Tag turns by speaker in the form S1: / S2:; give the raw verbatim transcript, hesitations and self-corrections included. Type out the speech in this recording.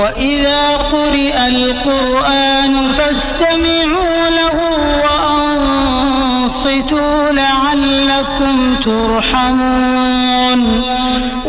S1: وإذا قرئ القرآن فاستمعوا له وأنصتوا لعلكم ترحمون.